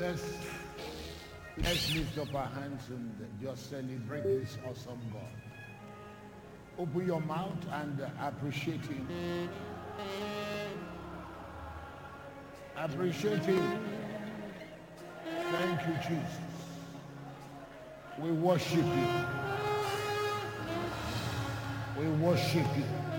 Let's lift up our hands and just celebrate this awesome God. Open your mouth and appreciate him. Appreciate him. Thank you, Jesus. We worship you. We worship you.